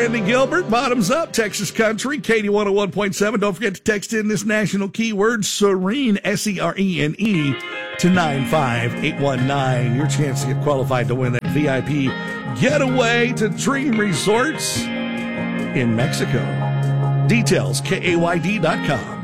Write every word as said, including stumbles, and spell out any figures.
Randy Gilbert, Bottoms Up, Texas Country, Katie one oh one point seven. Don't forget to text in this national keyword, Serene, S E R E N E, to nine five eight one nine. Your chance to get qualified to win that V I P getaway to Dream Resorts in Mexico. Details, K A Y D dot com.